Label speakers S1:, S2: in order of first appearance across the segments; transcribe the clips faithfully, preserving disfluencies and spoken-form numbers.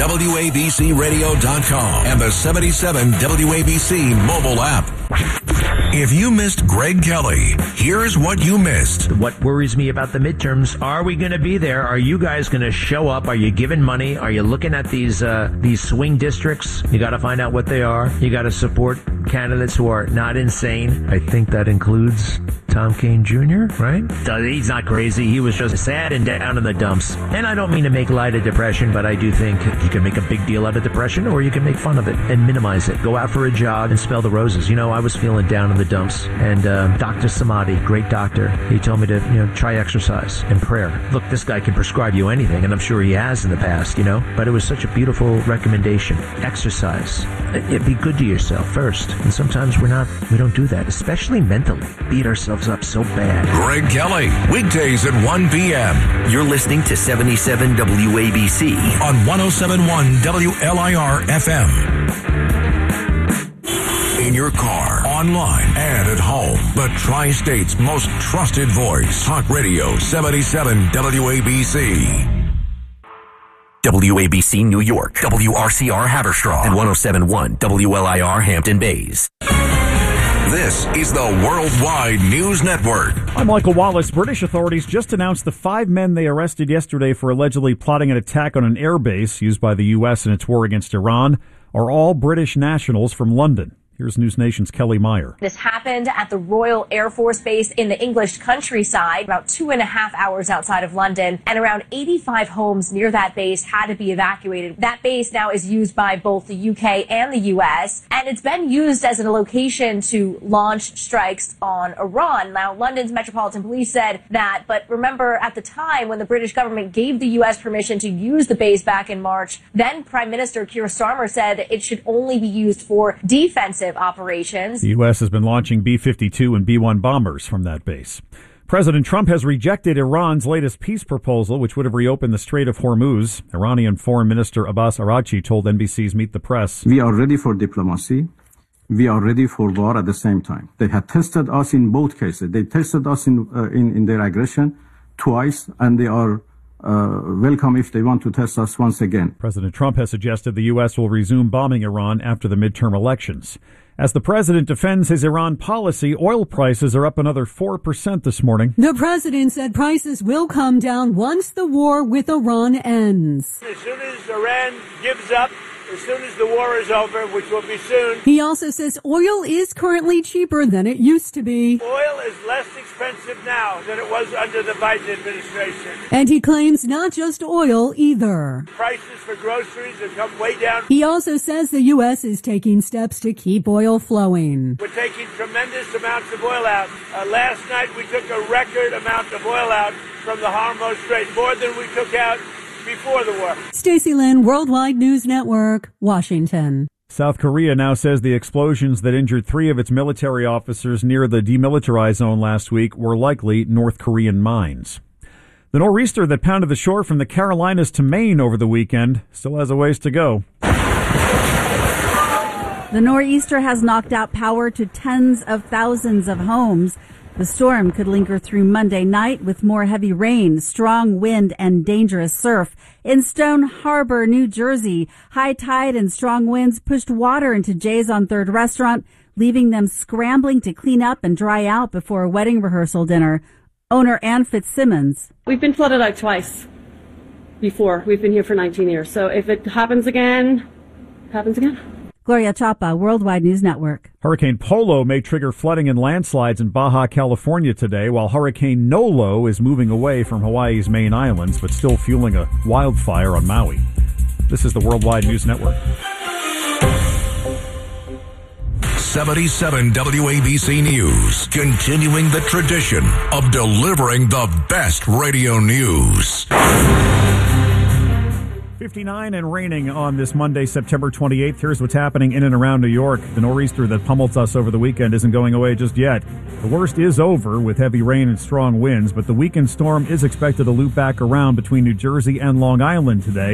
S1: W A B C radio dot com and the seventy-seven W A B C mobile app. If you missed Greg Kelly, here's what you missed.
S2: What worries me about the midterms, are we going to be there? Are you guys going to show up? Are you giving money? Are you looking at these uh, these swing districts? You got to find out what they are. You got to support candidates who are not insane. I think that includes Tom Kean Junior, right? He's not crazy. He was just sad and down in the dumps. And I don't mean to make light of depression, but I do think you can make a big deal out of depression, or you can make fun of it and minimize it. Go out for a jog and smell the roses. You know, I was feeling down in the dumps, and uh, Doctor Samadi, great doctor, he told me to, you know, try exercise and prayer. Look, this guy can prescribe you anything, and I'm sure he has in the past, you know, but it was such a beautiful recommendation. Exercise. It, be good to yourself first, and sometimes we're not, we don't do that, especially mentally. Beat ourselves up so bad.
S1: Greg Kelly, weekdays at one p.m.
S3: You're listening to seventy-seven W A B C
S1: on one oh seven point one W L I R F M. In your car, online, and at home. The Tri-State's most trusted voice. Talk Radio seventy-seven W A B C.
S3: W A B C New York, W R C R Haverstraw, and one oh seven point one W L I R Hampton Bays.
S1: This is the Worldwide News Network.
S4: I'm Michael Wallace. British authorities just announced the five men they arrested yesterday for allegedly plotting an attack on an airbase used by the U S in its war against Iran are all British nationals from London. Here's News Nation's Kelly Meyer.
S5: This happened at the Royal Air Force Base in the English countryside, about two and a half hours outside of London, and around eighty-five homes near that base had to be evacuated. That base now is used by both the U K and the U S, and it's been used as a location to launch strikes on Iran. Now, London's Metropolitan Police said that, but remember at the time when the British government gave the U S permission to use the base back in March, then Prime Minister Keir Starmer said it should only be used for defensive operations.
S4: The U S has been launching B fifty-two and B one bombers from that base. President Trump has rejected Iran's latest peace proposal, which would have reopened the Strait of Hormuz. Iranian Foreign Minister Abbas Araghchi told N B C's Meet the Press.
S6: We are ready for diplomacy. We are ready for war at the same time. They had tested us in both cases. They tested us in uh, in, in their aggression twice, and they are Uh, welcome if they want to test us once again.
S4: President Trump has suggested the U S will resume bombing Iran after the midterm elections. As the president defends his Iran policy, oil prices are up another four percent this morning.
S7: The president said prices will come down once the war with Iran ends.
S8: As soon as Iran gives up, as soon as the war is over, which will be soon.
S7: He also says oil is currently cheaper than it used to be.
S8: Oil is less expensive now than it was under the Biden administration.
S7: And he claims not just oil either.
S8: Prices for groceries have come way down.
S7: He also says the U S is taking steps to keep oil flowing.
S8: We're taking tremendous amounts of oil out. Uh, last night we took a record amount of oil out from the Hormuz Strait, more than we took out before the war.
S7: Stacey Lynn, Worldwide News Network, Washington.
S4: South Korea now says the explosions that injured three of its military officers near the demilitarized zone last week were likely North Korean mines. The nor'easter that pounded the shore from the Carolinas to Maine over the weekend still has a ways to go.
S9: The nor'easter has knocked out power to tens of thousands of homes. The storm could linger through Monday night with more heavy rain, strong wind, and dangerous surf. In Stone Harbor, New Jersey, high tide and strong winds pushed water into Jay's on Third restaurant, leaving them scrambling to clean up and dry out before a wedding rehearsal dinner. Owner Ann Fitzsimmons.
S10: We've been flooded out twice before. We've been here for nineteen years. So if it happens again, it happens again.
S9: Gloria Chapa, Worldwide News Network.
S4: Hurricane Polo may trigger flooding and landslides in Baja California today, while Hurricane Nolo is moving away from Hawaii's main islands, but still fueling a wildfire on Maui. This is the Worldwide News Network.
S1: seventy-seven W A B C News, continuing the tradition of delivering the best radio news.
S4: fifty-nine and raining on this Monday, September twenty-eighth. Here's what's happening in and around New York. The nor'easter that pummeled us over the weekend isn't going away just yet. The worst is over with heavy rain and strong winds, but the weekend storm is expected to loop back around between New Jersey and Long Island today.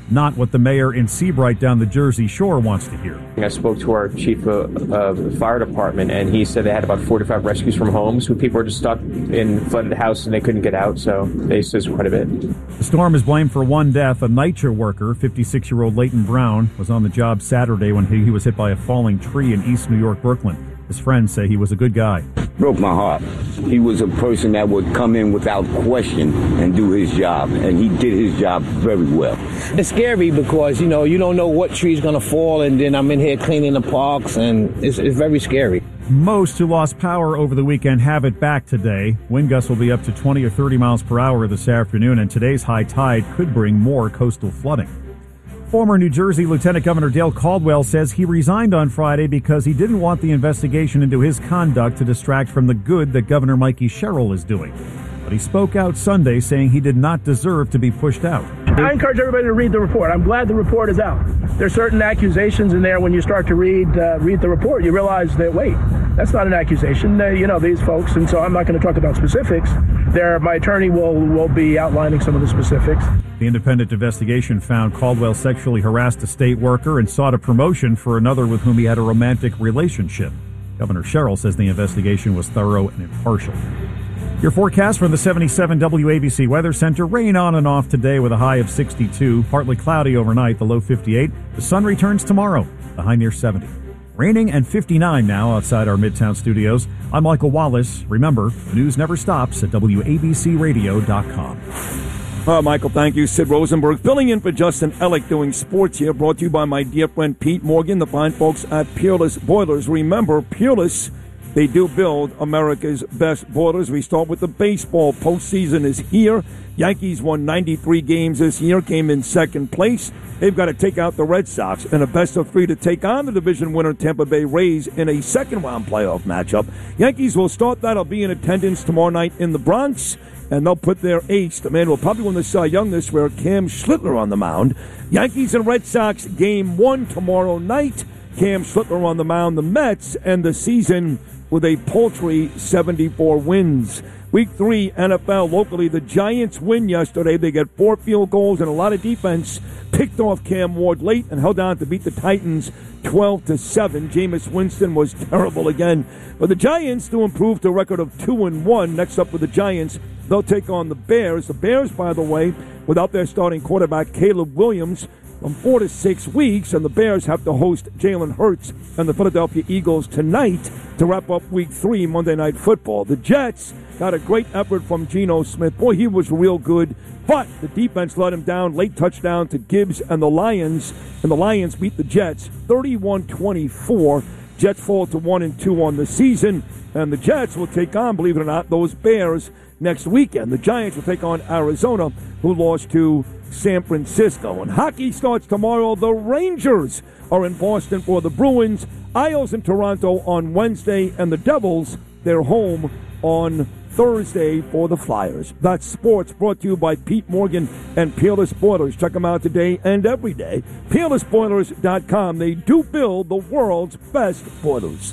S4: not what the mayor in Seabright down the Jersey Shore wants to hear.
S11: I spoke to our chief of, of the fire department, and he said they had about forty-five rescues from homes where people were just stuck in flooded house and they couldn't get out, so they assist quite a bit.
S4: The storm is blamed for one death. A NYCHA worker, fifty-six-year-old Leighton Brown, was on the job Saturday when he, he was hit by a falling tree in East New York, Brooklyn. His friends say he was a good guy.
S12: Broke my heart. He was a person that would come in without question and do his job, and he did his job very well.
S13: It's scary because, you know, you don't know what tree's going to fall, and then I'm in here cleaning the parks, and it's, it's very scary.
S4: Most who lost power over the weekend have it back today. Wind gusts will be up to twenty or thirty miles per hour this afternoon, and today's high tide could bring more coastal flooding. Former New Jersey Lieutenant Governor Dale Caldwell says he resigned on Friday because he didn't want the investigation into his conduct to distract from the good that Governor Mikey Sherrill is doing. But he spoke out Sunday saying he did not deserve to be pushed out.
S14: I encourage everybody to read the report. I'm glad the report is out. There's certain accusations in there. When you start to read uh, read the report, you realize that, wait, that's not an accusation. Uh, you know, these folks, and so I'm not going to talk about specifics. There, my attorney will, will be outlining some of the specifics.
S4: The independent investigation found Caldwell sexually harassed a state worker and sought a promotion for another with whom he had a romantic relationship. Governor Sherrill says the investigation was thorough and impartial. Your forecast from the seventy-seven W A B C Weather Center. Rain on and off today with a high of sixty-two. Partly cloudy overnight, the low fifty-eight. The sun returns tomorrow, the high near seventy. Raining and fifty-nine now outside our Midtown studios. I'm Michael Wallace. Remember, the news never stops at W A B C radio dot com.
S15: Uh, Michael, thank you. Sid Rosenberg filling in for Justin Ellick doing sports here. Brought to you by my dear friend Pete Morgan, the fine folks at Peerless Boilers. Remember, Peerless, they do build America's best boilers. We start with the baseball. Postseason is here. Yankees won ninety-three games this year, came in second place. They've got to take out the Red Sox in a best of three to take on the division winner Tampa Bay Rays in a second-round playoff matchup. Yankees will start that. I'll be in attendance tomorrow night in the Bronx, and they'll put their ace, the man who will probably win the Cy Young this year, Cam Schlittler, on the mound. Yankees and Red Sox game one tomorrow night. Cam Schlittler on the mound. The Mets end the season with a paltry seventy-four wins. Week three, N F L locally, the Giants win yesterday. They get four field goals and a lot of defense. Picked off Cam Ward late and held on to beat the Titans twelve to seven. Jameis Winston was terrible again. But the Giants do improve to a record of two and one. Next up with the Giants, they'll take on the Bears. The Bears, by the way, without their starting quarterback, Caleb Williams, from four to six weeks, and the Bears have to host Jalen Hurts and the Philadelphia Eagles tonight to wrap up Week three Monday Night Football. The Jets got a great effort from Geno Smith. Boy, he was real good, but the defense let him down. Late touchdown to Gibbs and the Lions, and the Lions beat the Jets thirty-one twenty-four. Jets fall to one and two on the season, and the Jets will take on, believe it or not, those Bears next weekend. The Giants will take on Arizona, who lost to San Francisco. And hockey starts tomorrow. The Rangers are in Boston for the Bruins. Isles in Toronto on Wednesday, and the Devils, they're home on Thursday for the Flyers. That's sports brought to you by Pete Morgan and Peerless Boilers. Check them out today and every day. Peerless Boilers dot com. They do build the world's best boilers.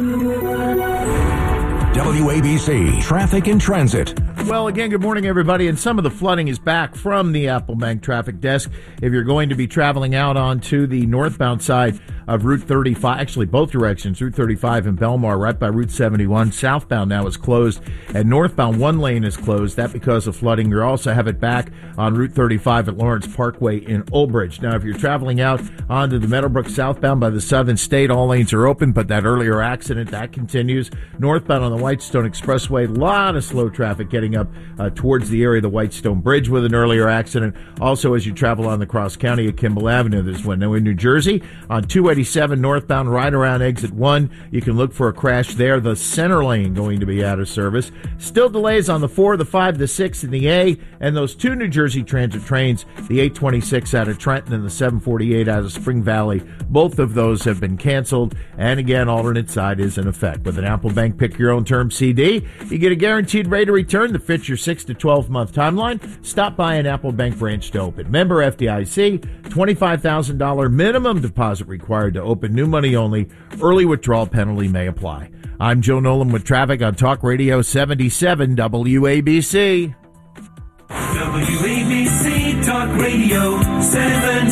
S1: W A B C Traffic and Transit.
S2: Well, again, good morning, everybody. And some of the flooding is back from the Apple Bank traffic desk. If you're going to be traveling out onto the northbound side of Route thirty-five, actually both directions, Route thirty-five and Belmar, right by Route seventy-one. Southbound now is closed, and northbound one lane is closed. That because of flooding. You also have it back on Route thirty-five at Lawrence Parkway in Old Bridge. Now, if you're traveling out onto the Meadowbrook southbound by the Southern State, all lanes are open, but that earlier accident, that continues. Northbound on the Whitestone Expressway, a lot of slow traffic getting up uh, towards the area of the Whitestone Bridge with an earlier accident. Also, as you travel on the Cross County at Kimball Avenue, there's one. Now in New Jersey, on two eighty-seven northbound, right around exit one, you can look for a crash there. The center lane going to be out of service. Still delays on the four, the five, the six, and the A, and those two New Jersey Transit trains, the eight twenty-six out of Trenton and the seven forty-eight out of Spring Valley. Both of those have been canceled, and again, alternate side is in effect. With an Apple Bank Pick Your Own Term C D, you get a guaranteed rate of return that fits your six to twelve month timeline. Stop by an Apple Bank branch to open. Member F D I C, twenty-five thousand dollars minimum deposit required to open. New money only. Early withdrawal penalty may apply. I'm Joe Nolan with traffic on Talk Radio seventy-seven W A B C.
S16: W A B C Talk Radio seventy-seven.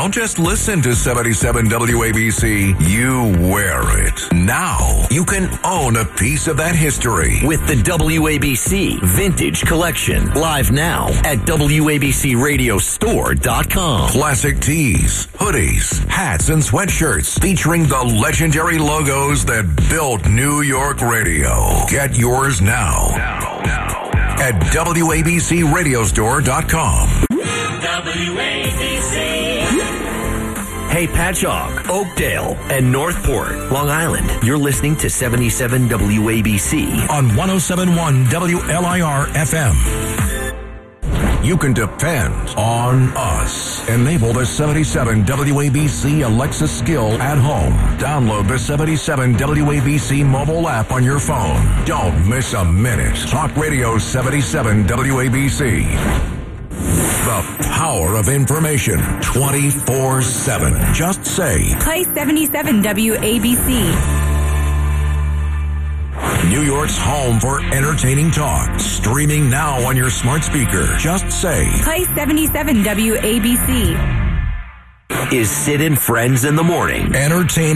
S1: don't just listen to seventy-seven W A B C, you wear it. Now, you can own a piece of that history
S3: with the W A B C Vintage Collection. Live now at W A B C radio store dot com.
S1: Classic tees, hoodies, hats, and sweatshirts featuring the legendary logos that built New York radio. Get yours now. Now, now, now. At W A B C radio store dot com.
S3: W A B C. Hey, Patchogue, Oakdale, and Northport, Long Island. You're listening to seventy-seven W A B C
S1: on one oh seven point one W L I R F M. You can depend on us. Enable the seventy-seven W A B C Alexa skill at home. Download the seventy-seven W A B C mobile app on your phone. Don't miss a minute. Talk Radio seventy-seven W A B C. The power of information twenty-four seven. Just say,
S16: play seventy-seven W A B C.
S1: New York's home for entertaining talk. Streaming now on your smart speaker. Just say,
S16: play seventy-seven W A B C.
S3: Is Sid and Friends in the Morning.
S1: Entertaining.